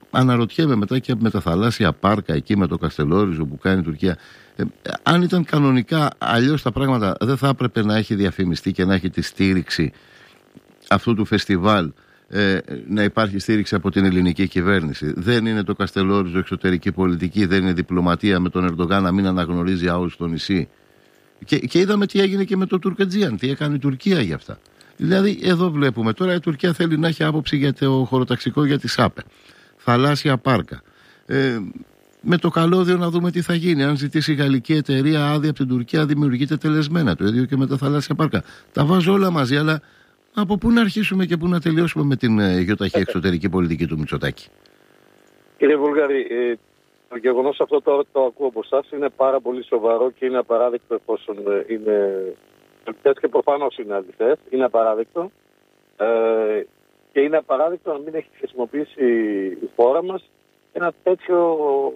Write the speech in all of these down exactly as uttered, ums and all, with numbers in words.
αναρωτιέμαι μετά και με τα θαλάσσια πάρκα εκεί με το Καστελόριζο που κάνει η Τουρκία, ε, αν ήταν κανονικά αλλιώς τα πράγματα, δεν θα έπρεπε να έχει διαφημιστεί και να έχει τη στήριξη αυτού του φεστιβάλ, ε, να υπάρχει στήριξη από την ελληνική κυβέρνηση? Δεν είναι το Καστελόριζο εξωτερική πολιτική, δεν είναι διπλωματία με τον Ερντογάν να μην αναγνωρίζει άους στο νησί? Και, και είδαμε τι έγινε και με το Τουρκετζίαν, τι έκανε η Τουρκία για αυτά. Δηλαδή εδώ βλέπουμε τώρα η Τουρκία θέλει να έχει άποψη για το χωροταξικό, για τη ΣΑΠΕ, θαλάσσια πάρκα. Ε, με το καλώδιο να δούμε τι θα γίνει. Αν ζητήσει η γαλλική εταιρεία άδεια από την Τουρκία, δημιουργείται τελεσμένα. Το ίδιο και με τα θαλάσσια πάρκα. Τα βάζω όλα μαζί, αλλά από πού να αρχίσουμε και πού να τελειώσουμε με την ε, γιοταχή εξωτερική πολιτική του Μητσοτάκη? Κύριε Βουλγαρή, ε, το γεγονός αυτό το, το ακούω από εσάς είναι πάρα πολύ σοβαρό και είναι απαράδεκτο εφόσον είναι αληθές, και προφανώς είναι αληθές. Είναι απαράδεκτο. Ε, και είναι απαράδεκτο να μην έχει χρησιμοποιήσει η χώρα μας ένα τέτοιο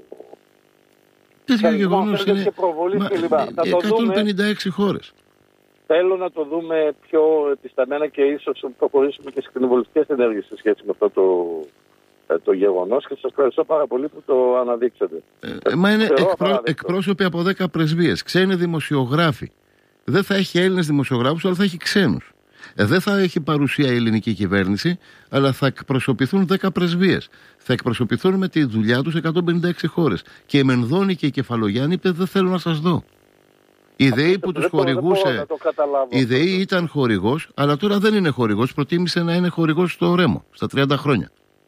τέτοιο γεγονός. Είναι μα, εκατόν πενήντα έξι χώρες. Θέλω να το δούμε πιο επισταμένα και ίσως προχωρήσουμε και στις κοινοβουλευτικές ενέργειες σε σχέση με αυτό το, το γεγονός, και σας ευχαριστώ πάρα πολύ που το αναδείξατε. Ε, μα είναι εκπρό, εκπρόσωποι από δέκα πρεσβείες, ξένοι δημοσιογράφοι. Δεν θα έχει Έλληνες δημοσιογράφους, αλλά θα έχει ξένους. Ε, δεν θα έχει παρουσία η ελληνική κυβέρνηση, αλλά θα εκπροσωπηθούν δέκα πρεσβείες. Θα εκπροσωπηθούν με τη δουλειά τους εκατόν πενήντα έξι χώρες. Και η Μενδώνη και η Κεφαλογιάννη είπε: δεν θέλω να σας δω. Η ΔΕΗ που τους χορηγούσε, η ΔΕΗ ήταν χορηγός, αλλά τώρα δεν είναι χορηγός. Προτίμησε να είναι χορηγός στο Ρέμο, στα τριάντα χρόνια.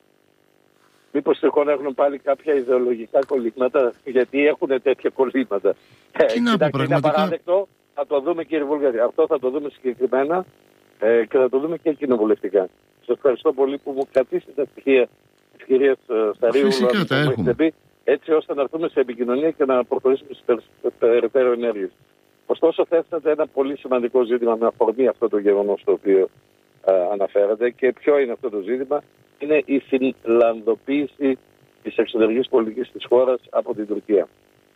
Μήπως τυχόν έχουν πάλι κάποια ιδεολογικά κολλήματα, γιατί έχουν τέτοια κολλήματα. Τι να πω, πραγματικά. Είναι απαράδεκτο. Θα το δούμε, κύριε Βουλγαρή. Αυτό θα το δούμε συγκεκριμένα ε, και θα το δούμε και κοινοβουλευτικά. Σας ευχαριστώ πολύ που μου κρατήσετε τα στοιχεία της κυρίας Σταρίου, φυσικά τα έχουμε, έτσι ώστε να έρθουμε σε επικοινωνία και να προχωρήσουμε στις περαιτέρω ενέργειες. Ωστόσο, θέσατε ένα πολύ σημαντικό ζήτημα με αφορμή αυτό το γεγονός το οποίο ε, αναφέρατε. Και ποιο είναι αυτό το ζήτημα? Είναι η φινλανδοποίηση της εξωτερικής πολιτικής της χώρας από την Τουρκία.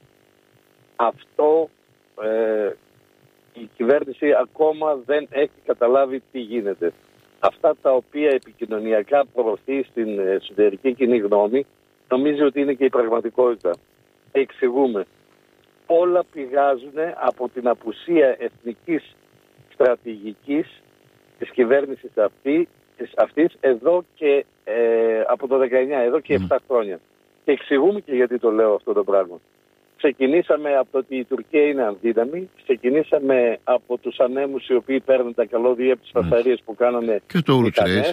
Αυτό ε, η κυβέρνηση ακόμα δεν έχει καταλάβει τι γίνεται. Αυτά τα οποία επικοινωνιακά προωθεί στην εσωτερική κοινή γνώμη, νομίζει ότι είναι και η πραγματικότητα. Εξηγούμε. Όλα πηγάζουν από την απουσία εθνικής στρατηγικής της κυβέρνησης αυτή, της αυτής εδώ και ε, από το δεκαεννιά, εδώ και επτά χρόνια. Και εξηγούμε και γιατί το λέω αυτό το πράγμα. Ξεκινήσαμε από το ότι η Τουρκία είναι αδύναμη, ξεκινήσαμε από τους ανέμους οι οποίοι παίρνουν τα καλώδια από τις φασαρίες που κάνανε και το ουρτσρέις.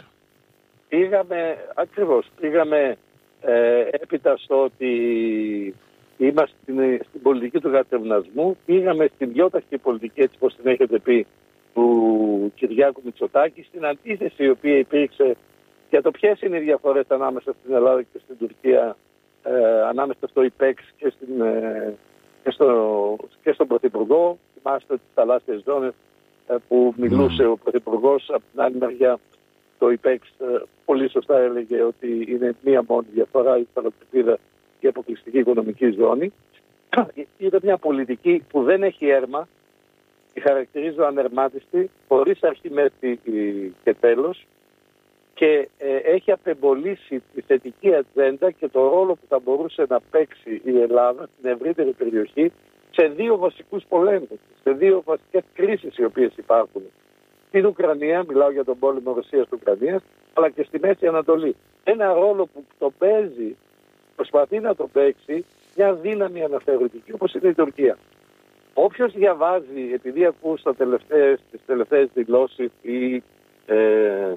Πήγαμε, ακριβώς, πήγαμε ε, έπειτα στο ότι είμαστε στην, στην πολιτική του κατευνασμού, πήγαμε στην διόταχτη πολιτική, έτσι όπως την έχετε πει, του Κυριάκου Μητσοτάκη, στην αντίθεση η οποία υπήρξε για το ποιες είναι οι διαφορές ανάμεσα στην Ελλάδα και στην Τουρκία, ε, ανάμεσα στο ΙΠΕΞ και, στην, ε, και, στο, και στον Πρωθυπουργό. Θυμάστε τις θαλάσσιες ζώνες ε, που μιλούσε mm. ο Πρωθυπουργός. Από την άλλη μεριά το ΙΠΕΞ ε, πολύ σωστά έλεγε ότι είναι μία μόνη διαφορά, η θαλασσιπίδα και η αποκλειστική οικονομική ζώνη. Είναι μια πολιτική που δεν έχει έρμα, τη χαρακτηρίζω ανερμάτιστη, χωρίς αρχή, μέση και τέλος, και ε, έχει απεμπολίσει τη θετική ατζέντα και το ρόλο που θα μπορούσε να παίξει η Ελλάδα στην ευρύτερη περιοχή σε δύο βασικούς πολέμους, σε δύο βασικές κρίσεις οι οποίες υπάρχουν. Στην Ουκρανία, μιλάω για τον πόλεμο Ρωσίας-Ουκρανίας, αλλά και στη Μέση Ανατολή. Ένα ρόλο που το παίζει, προσπαθεί να το παίξει μια δύναμη αναθεωρητική όπως είναι η Τουρκία. Όποιος διαβάζει, επειδή ακούς τα τελευταίες, τις τελευταίες δηλώσεις ή ε,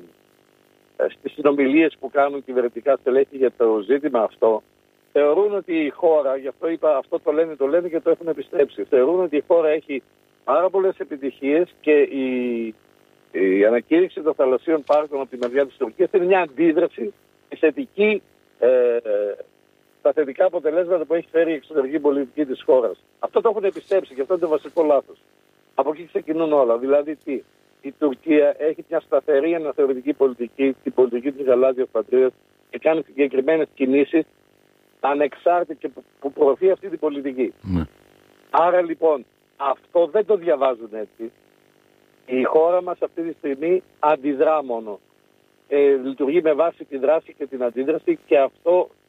στις συνομιλίες που κάνουν κυβερνητικά στελέχη για το ζήτημα αυτό, θεωρούν ότι η χώρα, γι' αυτό είπα, αυτό το λένε, το λένε και το έχουν επιστρέψει, θεωρούν ότι η χώρα έχει πάρα πολλές επιτυχίες και η, η ανακήρυξη των θαλασσίων πάρκων από τη μεριά της Τουρκίας είναι μια αντίδραση στη θετική ε, τα θετικά αποτελέσματα που έχει φέρει η εξωτερική πολιτική της χώρας. Αυτό το έχουν επιστρέψει και αυτό είναι το βασικό λάθος. Από εκεί ξεκινούν όλα. Δηλαδή τι? Η Τουρκία έχει μια σταθερή αναθεωρητική πολιτική, την πολιτική της γαλάζιας πατρίδας, και κάνει συγκεκριμένες κινήσεις ανεξάρτητα και που προωθεί αυτή την πολιτική. Mm. Άρα λοιπόν αυτό δεν το διαβάζουν έτσι. Η χώρα μας αυτή τη στιγμή αντιδρά μόνο. Ε, λειτουργεί με βάση τη δράση και την αντίδραση, και αυτό